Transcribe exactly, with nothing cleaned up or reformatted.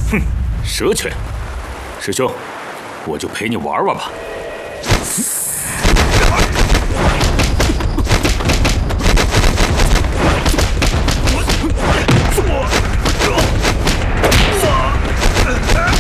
哼，蛇拳，师兄，我就陪你玩玩吧。